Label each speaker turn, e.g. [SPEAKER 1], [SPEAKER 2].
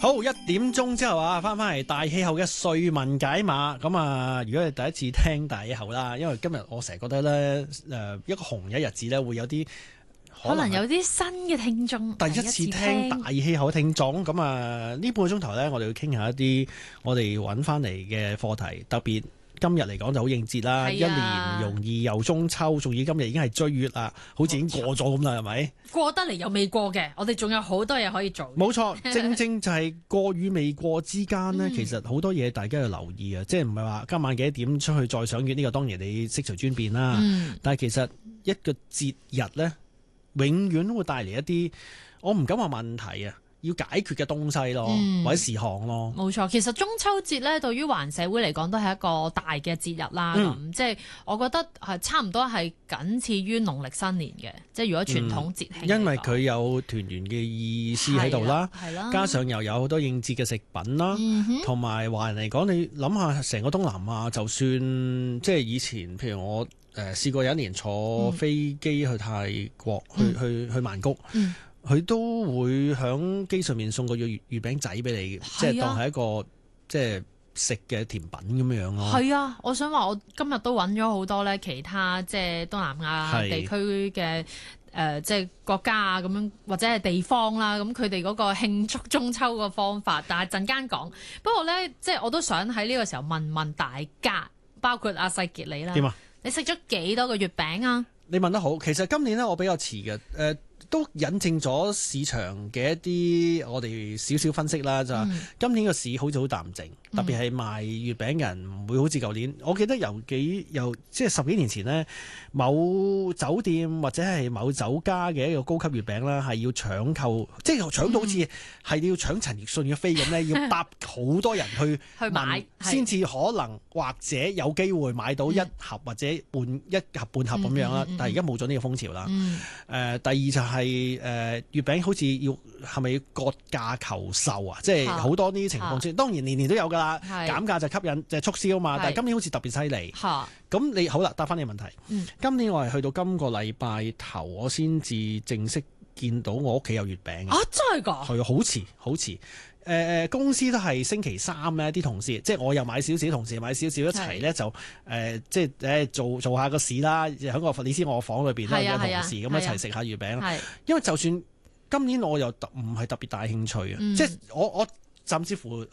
[SPEAKER 1] 好，1點鐘之後啊，翻嚟大氣候嘅歲問解碼。咁啊，如果你第一次聽大氣候啦，因為今日我成日覺得咧，一個紅嘅日子咧，會有啲
[SPEAKER 2] 可能有啲新嘅聽眾
[SPEAKER 1] 第一次聽大氣候嘅聽眾。咁啊，呢半個鐘頭咧，我哋要傾下一啲我哋揾翻嚟嘅課題，特別今日嚟講就好應節啦，一年容易又中秋，仲要今日已經係追月啦，好似已經過咗咁啦，係咪？
[SPEAKER 2] 過得嚟又未過嘅，我哋仲有好多嘢可以做。
[SPEAKER 1] 冇錯，正正就係過與未過之間呢，其實好多嘢大家要留意啊，即係唔係話今晚幾多點出去再賞月呢個當然你悉隨尊便啦。但係其實一個節日呢，永遠都會帶嚟一啲我唔敢話問題啊，要解決嘅東西咯，或者事項咯。
[SPEAKER 2] 冇錯，其實中秋節咧，對於華人社會嚟講都係一個大嘅節日啦。即係我覺得係差唔多係僅次於農曆新年嘅，即係如果傳統節慶。因
[SPEAKER 1] 為佢有團圓嘅意思喺度啦，加上又有好多應節嘅食品啦，同埋華人嚟講，你諗下成個東南亞，就算即係以前，譬如我試過有一年坐飛機去泰國，去曼谷。佢都會喺機上面送個月餅仔俾你，即係當係一個即係食嘅甜品咁樣樣咯。係
[SPEAKER 2] 啊，我想話我今日都揾咗好多咧，其他即係東南亞地區嘅即係國家啊咁樣，或者係地方啦，咁佢哋嗰個慶祝中秋嘅方法，但係陣間講。不過咧，即係我都想喺呢個時候問問大家，包括阿世傑你啦。
[SPEAKER 1] 點啊？
[SPEAKER 2] 你食咗幾多個月餅啊？
[SPEAKER 1] 你問得好，其實今年呢，我比較遲嘅，都引證咗市場嘅一啲我哋少少分析啦，就係今年個市好似好淡靜，特別係賣月餅嘅人唔會好似舊年。我記得由即係10幾年前呢，某酒店或者係某酒家嘅一個高級月餅啦，係要搶購，即係搶到好似係要搶陳奕迅嘅飛咁咧，要搭好多人去買，先至可能或者有機會買到一盒或者一盒半盒咁樣啦。但係而家冇咗呢個風潮啦。第二就係月餅好似係咪要割價求售啊？即係好多呢啲情況出現。當然年年都有㗎啦，減價就吸引就促銷啊嘛。但係今年好似特別犀利。咁你好啦，答翻你問題。今年我係去到今個禮拜頭，我先至正式見到我屋企有月餅啊！
[SPEAKER 2] 真係㗎？
[SPEAKER 1] 係好遲。公司都係星期三咧，啲同事即係我又買少少，同事買少少一齊咧就即係做下個市啦，喺個你知我房裏邊咧有同事咁一齊食下月餅。因為就算今年我又唔係特別大興趣啊，即係我甚至乎